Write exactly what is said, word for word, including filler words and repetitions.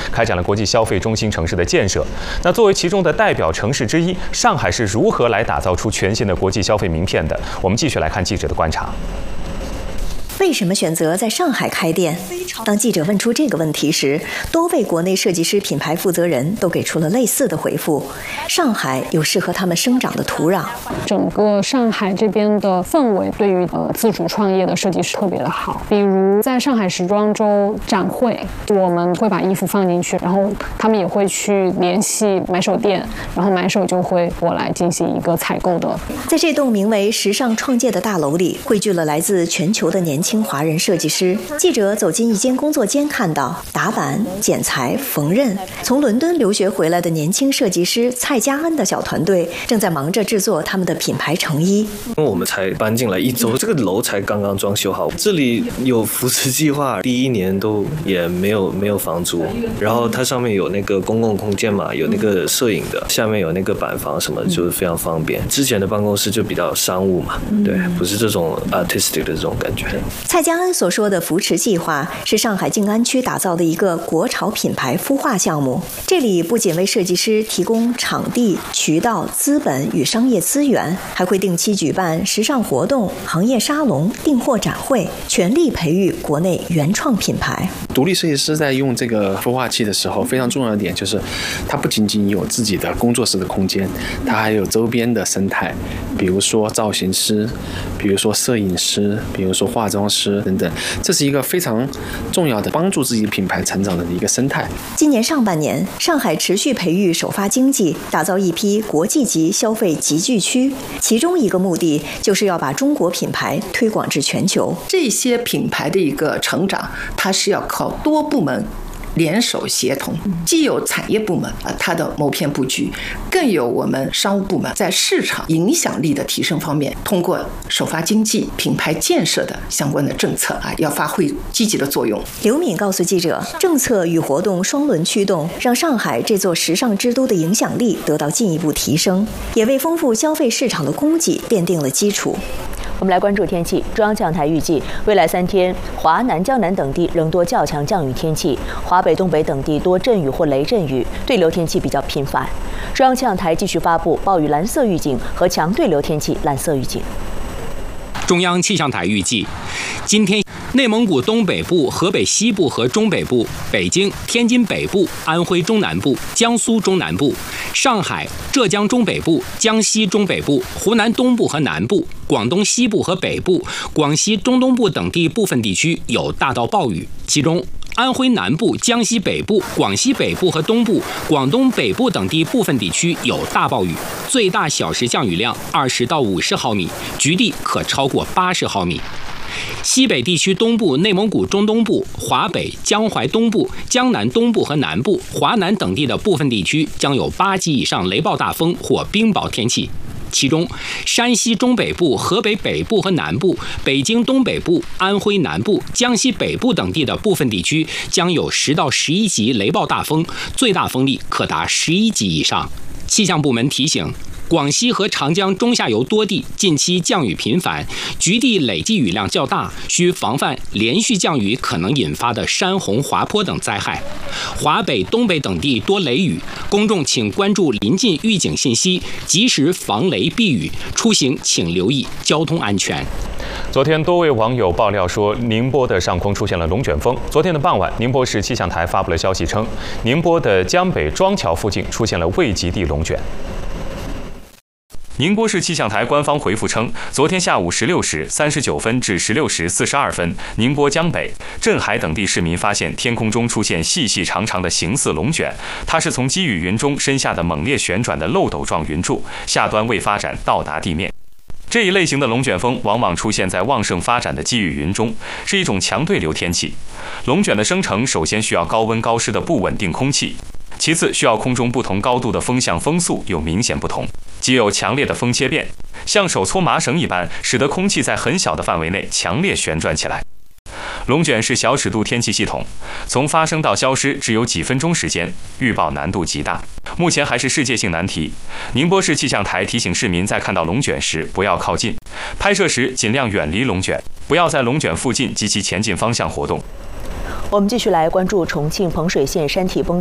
开展了国际消费中心城市的建设。那作为其中的代表城市之一，上海是如何来打造出全新的国际消费名片的？我们继续来看记者的观察。 为什么选择在上海开店？当记者问出这个问题时，多位国内设计师品牌负责人都给出了类似的回复。上海有适合他们生长的土壤， 整个上海这边的氛围对于呃自主创业的设计师特别的好。比如在上海时装周展会，我们会把衣服放进去，然后他们也会去联系买手店，然后买手就会过来进行一个采购的。 在这栋名为“时尚创界”的大楼里，汇聚了来自全球的年轻华人设计师。记者走进一间工作间，看到打板、剪裁、缝纫，从伦敦留学回来的年轻设计师蔡佳恩的小团队正在忙着制作他们的品牌成衣。 我们才搬进来一周，这个楼才刚刚装修好，这里有扶持计划，第一年都也没有没有房租，然后它上面有那个公共空间嘛，有那个摄影的，下面有那个板房什么，就是非常方便。之前的办公室就比较商务嘛，对，不是这种 artistic 的这种感觉。 蔡佳恩所说的扶持计划是上海静安区打造的一个国潮品牌孵化项目。这里不仅为设计师提供场地、渠道、资本与商业资源，还会定期举办时尚活动、行业沙龙、订货展会，全力培育国内原创品牌。 独立设计师在用这个孵化器的时候，非常重要的点就是，他不仅仅有自己的工作室的空间，他还有周边的生态，比如说造型师，比如说摄影师，比如说化妆师等等，这是一个非常重要的帮助自己品牌成长的一个生态。 今年上半年，上海持续培育首发经济，打造一批国际级消费集聚区，其中一个目的就是要把中国品牌推广至全球。 这些品牌的一个成长，它是要靠多部门联手协同，既有产业部门啊，它的谋篇布局，更有我们商务部门在市场影响力的提升方面，通过首发经济、品牌建设的相关的政策啊，要发挥积极的作用。 刘敏告诉记者，政策与活动双轮驱动，让上海这座时尚之都的影响力得到进一步提升，也为丰富消费市场的供给奠定了基础。 我们来关注天气。中央气象台预计，未来三天，华南、江南等地仍多较强降雨天气，华北、东北等地多阵雨或雷阵雨，对流天气比较频繁。中央气象台继续发布暴雨蓝色预警和强对流天气蓝色预警。 中央气象台预计，今天内蒙古东北部、河北西部和中北部、北京、天津北部、安徽中南部、江苏中南部、上海、浙江中北部、江西中北部、湖南东部和南部、广东西部和北部、广西中东部等地部分地区有大到暴雨，其中安徽南部、江西北部、广西北部和东部、广东北部等地部分地区有大暴雨，最大小时降雨量二十到五十毫米，局地可超过八十毫米。西北地区东部、内蒙古中东部、华北、江淮东部、江南东部和南部、华南等地的部分地区将有八级以上雷暴大风或冰雹天气。其中，山西中北部、河北北部和南部、北京东北部、安徽南部、江西北部等地的部分地区将有十到十一级雷暴大风，最大风力可达十一级以上。气象部门提醒，广西和长江中下游多地近期降雨频繁，局地累计雨量较大，需防范连续降雨可能引发的山洪、滑坡等灾害。华北、东北等地多雷雨，公众请关注临近预警信息，及时防雷避雨，出行请留意交通安全。 昨天，多位网友爆料说，宁波的上空出现了龙卷风。昨天的傍晚，宁波市气象台发布了消息称，宁波的江北庄桥附近出现了未及地龙卷。宁波市气象台官方回复称，昨天下午十六时三十九分至十六时四十二分，宁波江北、镇海等地市民发现天空中出现细细长长的形似龙卷，它是从积雨云中伸下的猛烈旋转的漏斗状云柱，下端未发展到达地面。这一类型的龙卷风往往出现在旺盛发展的积雨云中，是一种强对流天气。龙卷的生成首先需要高温高湿的不稳定空气，其次需要空中不同高度的风向风速有明显不同，即有强烈的风切变，像手搓麻绳一般，使得空气在很小的范围内强烈旋转起来。龙卷是小尺度天气系统，从发生到消失只有几分钟时间，预报难度极大，目前还是世界性难题。宁波市气象台提醒市民，在看到龙卷时不要靠近，拍摄时尽量远离龙卷，不要在龙卷附近及其前进方向活动。 我们继续来关注重庆彭水县山体崩